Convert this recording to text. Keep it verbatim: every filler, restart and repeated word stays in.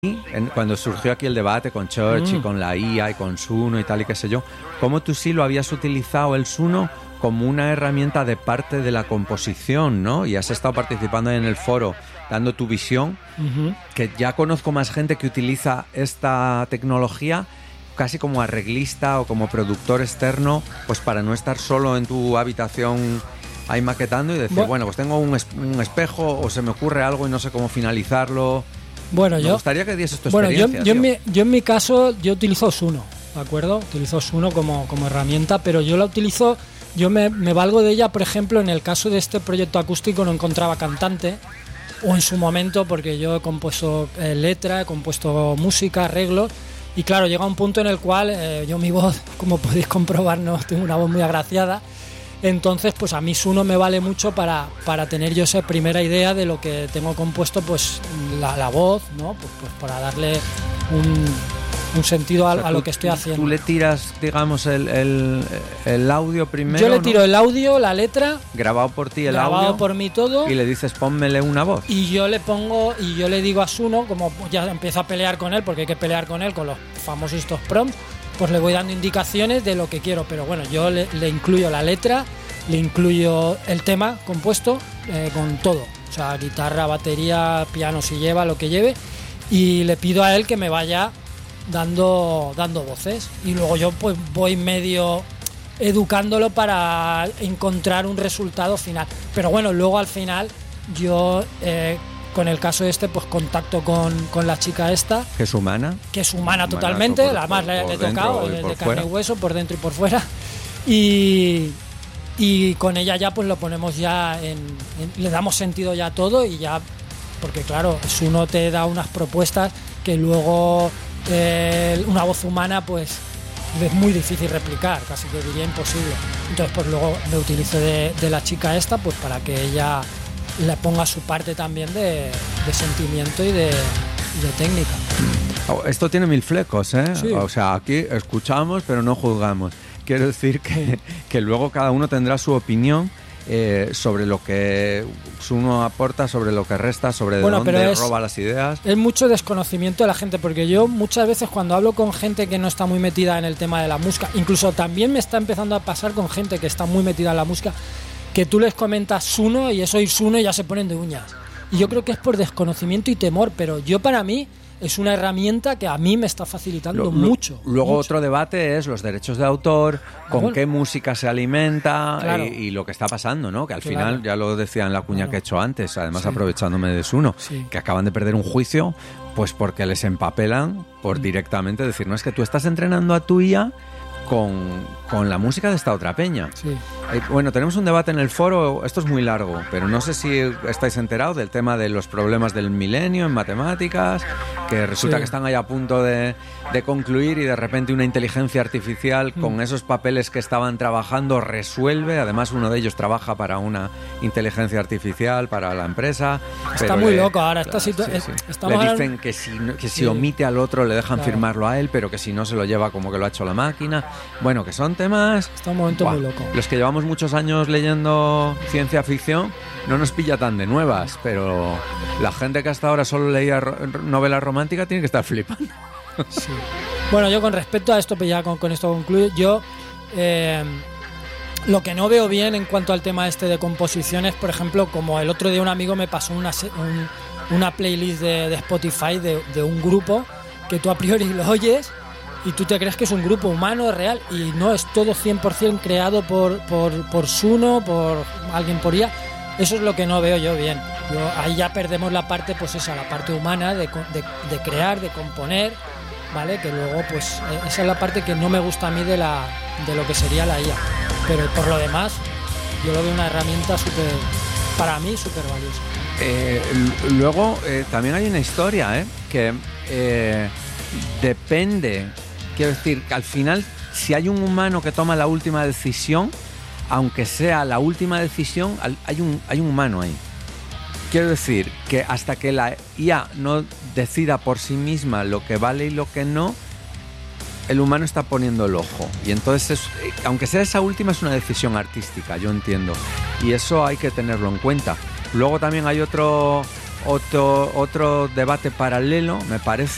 en, cuando surgió aquí el debate con Church mm. y con la I A y con Suno y tal y qué sé yo, cómo tú sí lo habías utilizado el Suno como una herramienta de parte de la composición, ¿no? Y has estado participando en el foro dando tu visión, uh-huh. que ya conozco más gente que utiliza esta tecnología casi como arreglista o como productor externo, pues para no estar solo en tu habitación ahí maquetando y decir, bueno, bueno pues tengo un, es- un espejo o se me ocurre algo y no sé cómo finalizarlo. Bueno, me yo, gustaría que dieses tu bueno, experiencia. Yo, yo, en mi, yo en mi caso, yo utilizo Suno, ¿de acuerdo? Utilizo Suno como, como herramienta, pero yo la utilizo, yo me, me valgo de ella, por ejemplo, en el caso de este proyecto acústico no encontraba cantante, o en su momento, porque yo he compuesto eh, letra, he compuesto música, arreglos, y claro, llega un punto en el cual eh, yo mi voz, como podéis comprobar, no tengo una voz muy agraciada. Entonces, pues a mí Suno me vale mucho para, para tener yo esa primera idea de lo que tengo compuesto, pues la, la voz, ¿no? Pues, pues para darle un, un sentido a, o sea, a lo tú, que estoy haciendo. ¿Tú le tiras, digamos, el, el, el audio primero? Yo le tiro, ¿no? el audio, la letra. Grabado por ti el grabado audio. Grabado por mí todo. Y le dices, pónmele una voz. Y yo le pongo, y yo le digo a Suno, como ya empiezo a pelear con él, porque hay que pelear con él con los famosos estos prompts, pues le voy dando indicaciones de lo que quiero. Pero bueno, yo le, le incluyo la letra, le incluyo el tema compuesto eh, con todo, o sea, guitarra, batería, piano si lleva, lo que lleve, y le pido a él que me vaya dando dando voces y luego yo pues voy medio educándolo para encontrar un resultado final. Pero bueno, luego al final yo eh, con el caso este pues contacto con, con la chica esta, que es humana, que es humana, humana totalmente, por, además por, le, le he tocado de carne fuera. y hueso, por dentro y por fuera, y y con ella ya pues lo ponemos ya en, en, le damos sentido ya a todo, y ya, porque claro, Suno te da unas propuestas que luego eh, una voz humana pues es muy difícil replicar, casi que diría imposible. Entonces pues luego me utilizo de, de la chica esta pues para que ella le ponga su parte también de, de sentimiento y de, y de técnica. Esto tiene mil flecos, ¿eh? Sí. O sea, aquí escuchamos pero no juzgamos. Quiero decir que, que luego cada uno tendrá su opinión eh, sobre lo que uno aporta, sobre lo que resta, sobre de bueno, dónde es, roba las ideas. Es mucho desconocimiento de la gente, porque yo muchas veces cuando hablo con gente que no está muy metida en el tema de la música, incluso también me está empezando a pasar con gente que está muy metida en la música, que tú les comentas Suno y eso oír Suno y ya se ponen de uñas. Y yo creo que es por desconocimiento y temor, pero yo para mí es una herramienta que a mí me está facilitando lo, mucho. Luego mucho. Otro debate es los derechos de autor, con bueno. qué música se alimenta, claro. y, y lo que está pasando, ¿no? Que al claro. final, ya lo decía en la cuña claro. que he hecho antes, además sí. aprovechándome de Suno, sí. que acaban de perder un juicio pues porque les empapelan por mm. directamente decir, no, es que tú estás entrenando a tu I A con, con la música de esta otra peña. Sí. Bueno, tenemos un debate en el foro, esto es muy largo, pero no sé si estáis enterados del tema de los problemas del milenio en matemáticas, que resulta sí. que están ahí a punto de, de concluir y de repente una inteligencia artificial mm. con esos papeles que estaban trabajando resuelve, además uno de ellos trabaja para una inteligencia artificial, para la empresa. Está pero muy le, loco ahora, esta sí, situación. Sí, sí. Le dicen que si, que si sí. omite al otro le dejan claro. firmarlo a él, pero que si no se lo lleva como que lo ha hecho la máquina. Bueno, que son temas... Está un momento buah, muy loco. Los que llevamos muchos años leyendo ciencia ficción no nos pilla tan de nuevas, pero la gente que hasta ahora solo leía ro- novelas románticas tiene que estar flipando. Sí. Bueno, yo con respecto a esto, pues ya con, con esto concluyo, yo eh, lo que no veo bien en cuanto al tema este de composiciones, por ejemplo, como el otro día un amigo me pasó una, un, una playlist de, de Spotify de, de un grupo que tú a priori lo oyes y tú te crees que es un grupo humano real y no, es todo cien por ciento creado por, por, por Suno, por alguien por I A. Eso es lo que no veo yo bien. Yo, ahí ya perdemos la parte, pues esa, la parte humana de, de, de crear, de componer, ¿vale? Que luego, pues, esa es la parte que no me gusta a mí de, la, de lo que sería la I A. Pero por lo demás, yo lo veo una herramienta súper, para mí, súper valiosa. Eh, luego, eh, también hay una historia, ¿eh? Que eh, depende... Quiero decir, que al final, si hay un humano que toma la última decisión, aunque sea la última decisión, hay un, hay un humano ahí. Quiero decir que hasta que la I A no decida por sí misma lo que vale y lo que no, el humano está poniendo el ojo. Y entonces, es, aunque sea esa última, es una decisión artística, yo entiendo. Y eso hay que tenerlo en cuenta. Luego también hay otro, otro, otro debate paralelo, me parece,